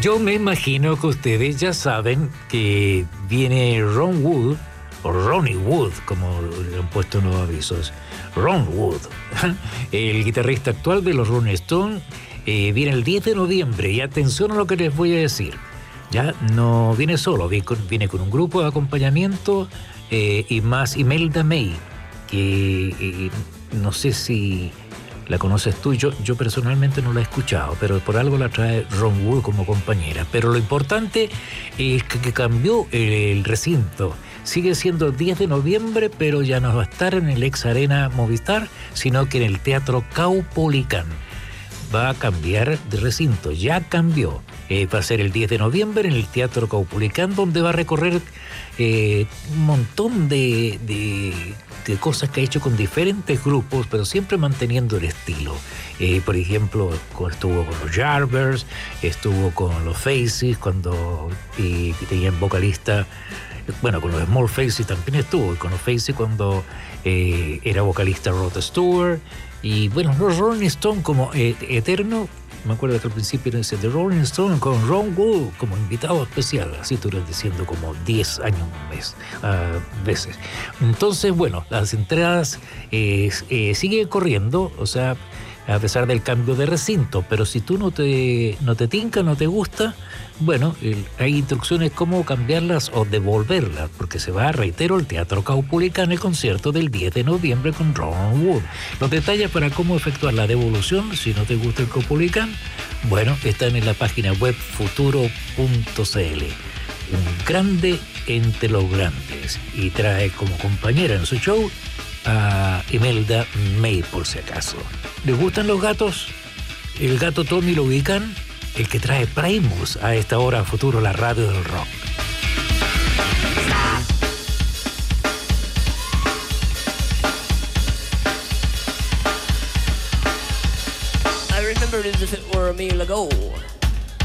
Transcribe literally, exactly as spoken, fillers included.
Yo me imagino que ustedes ya saben que viene Ron Wood, o Ronnie Wood, como le han puesto en los avisos. Ron Wood, el guitarrista actual de los Rolling Stones, eh, viene el diez de noviembre. Y atención a lo que les voy a decir. Ya no viene solo, viene con, viene con un grupo de acompañamiento eh, y más Imelda May, que eh, no sé si la conoces tú. Yo, yo personalmente no la he escuchado, pero por algo la trae Ron Wood como compañera. Pero lo importante es que, que cambió el, el recinto. Sigue siendo el diez de noviembre, pero ya no va a estar en el Ex Arena Movistar, sino que en el Teatro Caupolicán. Va a cambiar de recinto, ya cambió. Eh, va a ser el diez de noviembre en el Teatro Caupolicán, donde va a recorrer eh, un montón de, de, de cosas que ha hecho con diferentes grupos, pero siempre manteniendo el estilo. Eh, por ejemplo, estuvo con los Yardbirds, estuvo con los Faces, cuando eh, tenían vocalista, bueno, con los Small Faces también estuvo, y con los Faces cuando eh, era vocalista Rod Stewart, y bueno, los Rolling Stones como eh, eterno. Me acuerdo que al principio era ese The Rolling Stone con Ron Wood como invitado especial, así estuvieron diciendo como diez años un mes, uh, veces. Entonces, bueno, las entradas eh, eh, siguen corriendo, o sea, a pesar del cambio de recinto, pero si tú no te, no te tinca, no te gusta, bueno, el, hay instrucciones cómo cambiarlas o devolverlas, porque se va, reitero, al Teatro Caupolicán, el concierto del diez de noviembre con Ron Wood. Los detalles para cómo efectuar la devolución, si no te gusta el Caupolicán, bueno, están en la página web futuro punto c l. Un grande entre los grandes, y trae como compañera en su show a Imelda May, por si acaso. ¿Les gustan los gatos? El gato Tommy lo ubican, el que trae Primus a esta hora futuro, la radio del rock. I remember it as if it were a meal ago.